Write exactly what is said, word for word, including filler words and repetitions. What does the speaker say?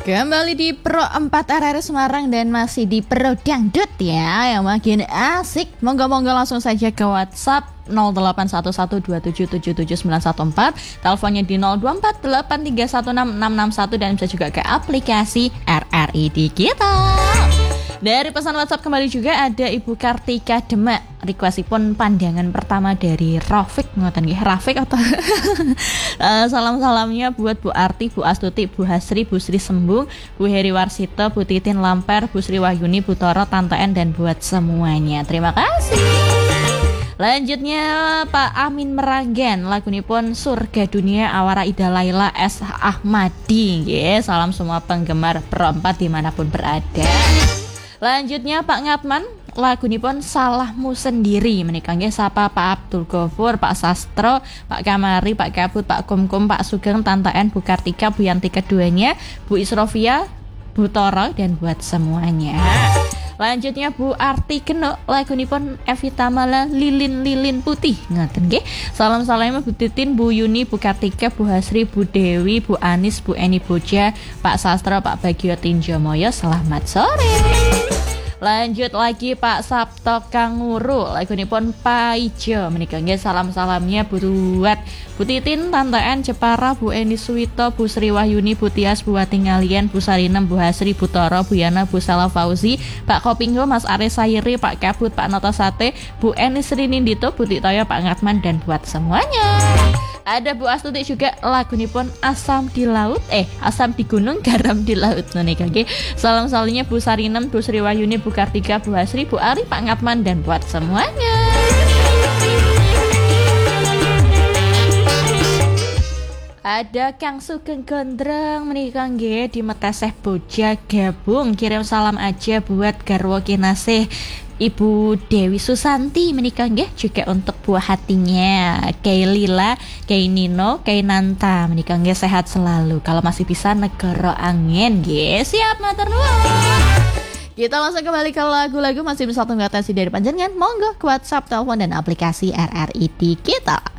Kembali di Pro empat R R Semarang dan masih di Pro Dangdut ya, yang makin asik. Monggo-monggo langsung saja ke WhatsApp nol delapan satu satu dua tujuh tujuh tujuh sembilan satu empat, teleponnya di nol dua empat delapan tiga satu enam enam enam satu, dan bisa juga ke aplikasi R R I Digital. Dari pesan WhatsApp kembali juga ada Ibu Kartika Demak. Requestipun pandangan pertama dari Rafiq, ngoten nggih, Rafiq atau uh, salam-salamnya buat Bu Arti, Bu Astuti, Bu Hasri, Bu Sri Sembung, Bu Heri Warsito, Bu Titin Lamper, Bu Sri Wahyuni, Bu Toro, Tante N, dan buat semuanya. Terima kasih. Lanjutnya Pak Amin Meragen, lagunipun Surga Dunia Awara Ida Laila S. Ahmadi. Yes, salam semua penggemar Pro empat dimanapun berada. Lanjutnya Pak Ngatman, lagunipun Salahmu Sendiri. Menika nggih sapa Pak Abdul Ghafur, Pak Sastro, Pak Kamari, Pak Kabut, Pak Kumkum, Pak Sugeng, Tante N, Bu Kartika, Bu Yanti keduanya, Bu Isrofia, Bu Toro, dan buat semuanya. Lanjutnya Bu Arti Genuk, lagunipun Evita Mala Lilin-Lilin Putih. Ngoten nggih. Salam-salamnya Bu Titin, Bu Yuni, Bu Kartika, Bu Hasri, Bu Dewi, Bu Anis, Bu Eni Boja, Pak Sastro, Pak Bagio Tinjomoyo. Selamat sore. Lanjut lagi Pak Sabto Kanguru, lagunipun Paijo. Menika nggih salam-salamnya buat Bu Titin, Tante N, Jepara, Bu Eni Suwito, Bu Sri Wahyuni, Bu Tias, Bu Wati Ngalian, Bu Sarinem, Bu Hasri, Bu Toro, Bu Yana, Bu Sala Fauzi, Pak Kopingho, Mas Aris Sayri, Pak Kabut, Pak Noto Sate, Bu Eni Sri Nindito, Bu Titoyo, Pak Ngatman, dan buat semuanya. Ada Bu Astuti juga, lagunipun Asam di Laut, eh Asam di Gunung, Garam di Laut. Menika nggih salam-salamnya Bu Sarinem, Bu Sri Wahyuni, Bu Kartika, Bu Hasri, Bu Ari, Pak Ngatman, dan buat semuanya. Ada Kang Sugeng Gondrong, menika nggih di Meteseh Boja gabung, kirim salam aja buat garwa kinasih Ibu Dewi Susanti. Menika nggih juga untuk buah hatinya Kay Lila, Kay Nino, Kay Nanta. Menika nggih sehat selalu. Kalau masih bisa negara angin nggih. Siap matur nuwun. Kita langsung kembali ke lagu-lagu, masih bisa tunggu atensi dari panjenengan. Monggo ke WhatsApp, telepon, dan aplikasi R R I Digital.